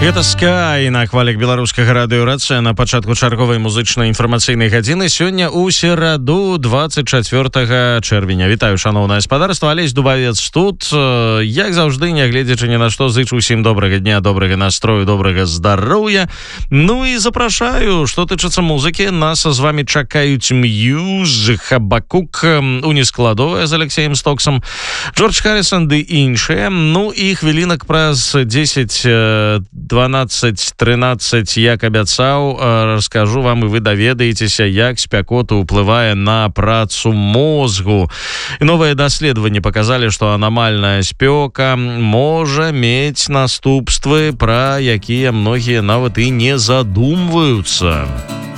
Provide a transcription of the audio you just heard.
Гэта Sky на хвалях беларускага радыёрацыя на пачатку чарговай музычнай інфармацыйнай гадзіны. Сёння ў сераду 24 чэрвеня. Вітаю, шаноўнае спадарства. Алесь Дубавец тут. Як заўжды, нягледзячы ні на што, зычу усім добрага дня, добрага настрою, добрага здароўя. Ну і запрашаю, што тычыцца музыкі. Нас з вамі чакаюць Мьюз, Хабакук, Унескладовая з Алексеем Стоксом, Джордж Харрисон ды іншыя. Ну і хвілінак праз 10, 12, 13, як абяцаў, раскажу вам, і вы даведаецеся, як спякота ўплывае на працу мозгу. І новыя даследаванні паказалі, што анамальная спёка можа мець наступствы, пра якія многія нават і не задумваюцца.